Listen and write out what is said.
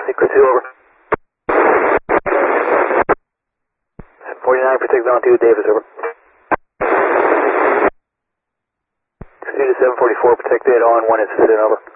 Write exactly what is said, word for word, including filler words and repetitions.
Chris two, over. forty-nine, protect on two, Davis, over. Two to seven forty-four, protect eight on one, it's in, over.